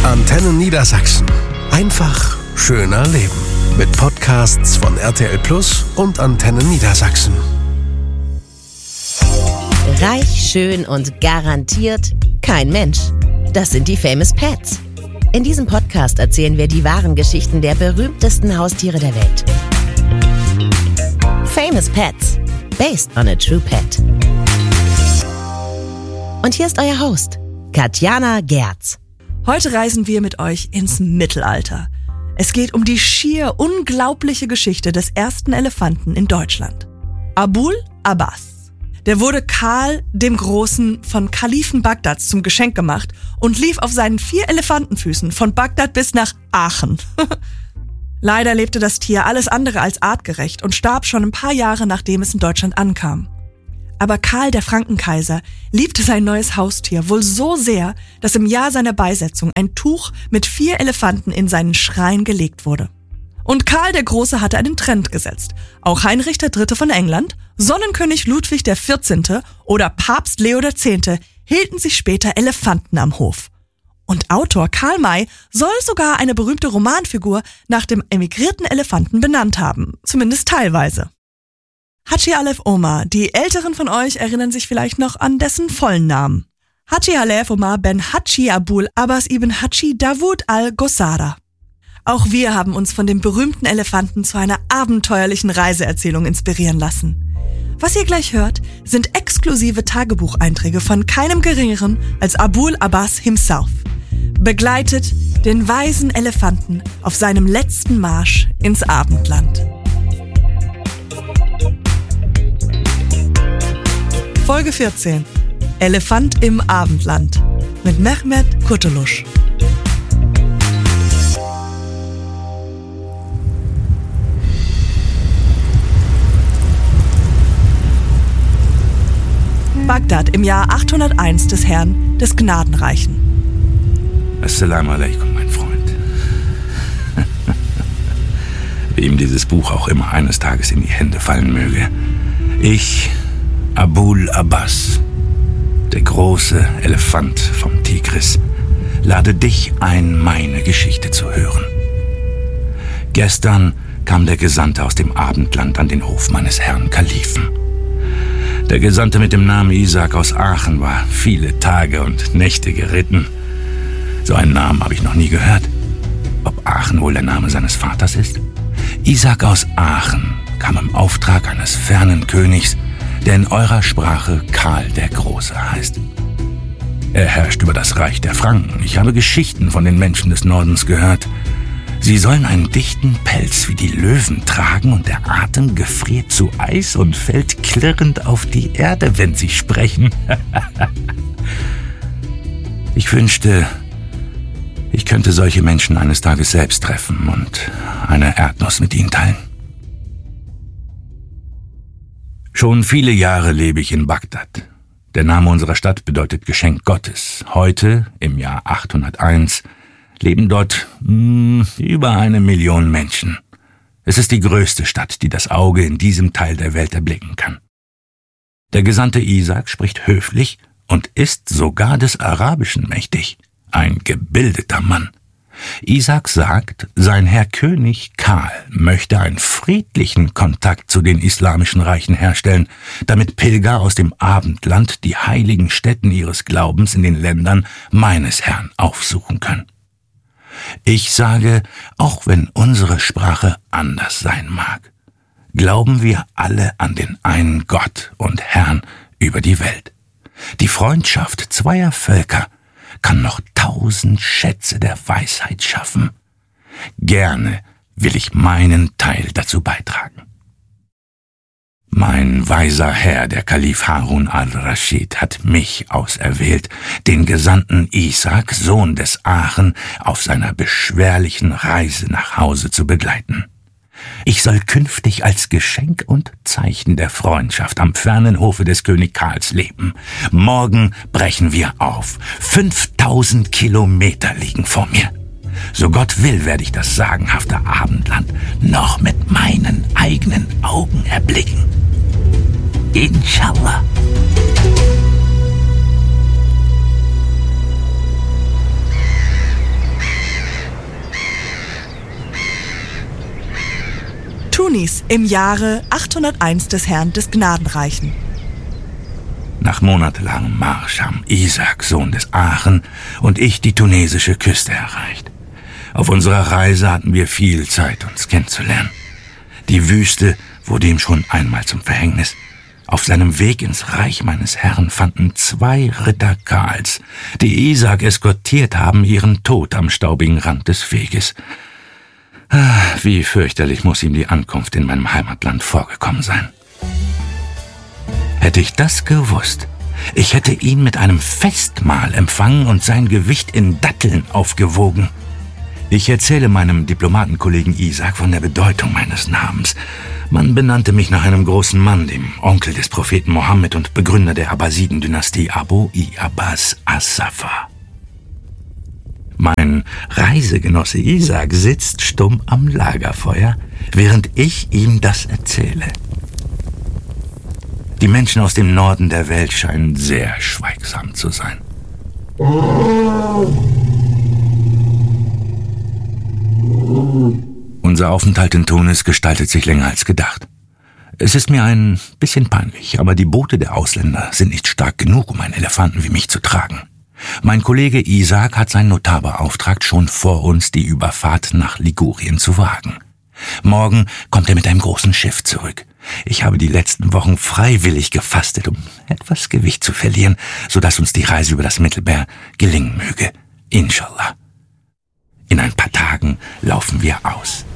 Antenne Niedersachsen. Einfach schöner leben. Mit Podcasts von RTL Plus und Antenne Niedersachsen. Reich, schön und garantiert kein Mensch. Das sind die Famous Pets. In diesem Podcast erzählen wir die wahren Geschichten der berühmtesten Haustiere der Welt. Famous Pets. Based on a true pet. Und hier ist euer Host, Katjana Gerz. Heute reisen wir mit euch ins Mittelalter. Es geht um die schier unglaubliche Geschichte des ersten Elefanten in Deutschland. Abul Abbas. Der wurde Karl dem Großen von Kalifen Bagdads zum Geschenk gemacht und lief auf seinen 4 Elefantenfüßen von Bagdad bis nach Aachen. Leider lebte das Tier alles andere als artgerecht und starb schon ein paar Jahre, nachdem es in Deutschland ankam. Aber Karl der Frankenkaiser liebte sein neues Haustier wohl so sehr, dass im Jahr seiner Beisetzung ein Tuch mit 4 Elefanten in seinen Schrein gelegt wurde. Und Karl der Große hatte einen Trend gesetzt. Auch Heinrich III. Von England, Sonnenkönig Ludwig XIV. Oder Papst Leo X. hielten sich später Elefanten am Hof. Und Autor Karl May soll sogar eine berühmte Romanfigur nach dem emigrierten Elefanten benannt haben, zumindest teilweise. Haji Alef Omar, die Älteren von euch erinnern sich vielleicht noch an dessen vollen Namen. Haji Alef Omar ben Haji Abul Abbas ibn Haji Dawud al-Gossara. Auch wir haben uns von dem berühmten Elefanten zu einer abenteuerlichen Reiseerzählung inspirieren lassen. Was ihr gleich hört, sind exklusive Tagebucheinträge von keinem Geringeren als Abul Abbas himself. Begleitet den weisen Elefanten auf seinem letzten Marsch ins Abendland. Folge 14. Elefant im Abendland mit Mehmet Kurtuluş. Bagdad im Jahr 801 des Herrn des Gnadenreichen. Assalamu alaikum, mein Freund. Wem dieses Buch auch immer eines Tages in die Hände fallen möge. Ich, Abul Abbas, der große Elefant vom Tigris, lade dich ein, meine Geschichte zu hören. Gestern kam der Gesandte aus dem Abendland an den Hof meines Herrn Kalifen. Der Gesandte mit dem Namen Isaac aus Aachen war viele Tage und Nächte geritten. So einen Namen habe ich noch nie gehört. Ob Aachen wohl der Name seines Vaters ist? Isaac aus Aachen kam im Auftrag eines fernen Königs, der in eurer Sprache Karl der Große heißt. Er herrscht über das Reich der Franken. Ich habe Geschichten von den Menschen des Nordens gehört. Sie sollen einen dichten Pelz wie die Löwen tragen und der Atem gefriert zu Eis und fällt klirrend auf die Erde, wenn sie sprechen. Ich wünschte, ich könnte solche Menschen eines Tages selbst treffen und eine Erdnuss mit ihnen teilen. Schon viele Jahre lebe ich in Bagdad. Der Name unserer Stadt bedeutet Geschenk Gottes. Heute, im Jahr 801, leben dort über 1 Million Menschen. Es ist die größte Stadt, die das Auge in diesem Teil der Welt erblicken kann. Der Gesandte Isaac spricht höflich und ist sogar des Arabischen mächtig. Ein gebildeter Mann. Isaac sagt, sein Herr König Karl möchte einen friedlichen Kontakt zu den islamischen Reichen herstellen, damit Pilger aus dem Abendland die heiligen Stätten ihres Glaubens in den Ländern meines Herrn aufsuchen können. Ich sage, auch wenn unsere Sprache anders sein mag, glauben wir alle an den einen Gott und Herrn über die Welt. Die Freundschaft zweier Völker kann noch 1000 Schätze der Weisheit schaffen. Gerne will ich meinen Teil dazu beitragen. Mein weiser Herr, der Kalif Harun al-Raschid, hat mich auserwählt, den Gesandten Isaac, Sohn des Aachen, auf seiner beschwerlichen Reise nach Hause zu begleiten. Ich soll künftig als Geschenk und Zeichen der Freundschaft am fernen Hofe des König Karls leben. Morgen brechen wir auf. 5000 Kilometer liegen vor mir. So Gott will, werde ich das sagenhafte Abendland noch mit meinen eigenen Augen erblicken. Inshallah. Tunis im Jahre 801 des Herrn des Gnadenreichen. Nach monatelangem Marsch haben Isaac, Sohn des Aachen, und ich die tunesische Küste erreicht. Auf unserer Reise hatten wir viel Zeit, uns kennenzulernen. Die Wüste wurde ihm schon einmal zum Verhängnis. Auf seinem Weg ins Reich meines Herrn fanden 2 Ritter Karls, die Isaac eskortiert haben, ihren Tod am staubigen Rand des Weges. Wie fürchterlich muss ihm die Ankunft in meinem Heimatland vorgekommen sein. Hätte ich das gewusst, ich hätte ihn mit einem Festmahl empfangen und sein Gewicht in Datteln aufgewogen. Ich erzähle meinem Diplomatenkollegen Isaac von der Bedeutung meines Namens. Man benannte mich nach einem großen Mann, dem Onkel des Propheten Mohammed und Begründer der Abbasiden-Dynastie, Abu I-Abbas as-Saffar. Mein Reisegenosse Isaac sitzt stumm am Lagerfeuer, während ich ihm das erzähle. Die Menschen aus dem Norden der Welt scheinen sehr schweigsam zu sein. Unser Aufenthalt in Tunis gestaltet sich länger als gedacht. Es ist mir ein bisschen peinlich, aber die Boote der Ausländer sind nicht stark genug, um einen Elefanten wie mich zu tragen. Mein Kollege Isaac hat seinen Notar beauftragt, schon vor uns die Überfahrt nach Ligurien zu wagen. Morgen kommt er mit einem großen Schiff zurück. Ich habe die letzten Wochen freiwillig gefastet, um etwas Gewicht zu verlieren, sodass uns die Reise über das Mittelmeer gelingen möge. Inshallah. In ein paar Tagen laufen wir aus.